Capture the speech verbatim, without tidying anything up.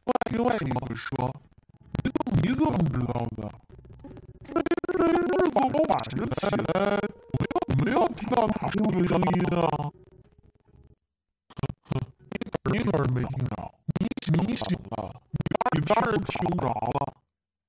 另外一个会说：“你怎么你怎么知道的？这这日子我晚上起来没有没有听到大声的声音啊！”你可是没听着，你你醒了，你当然听着了。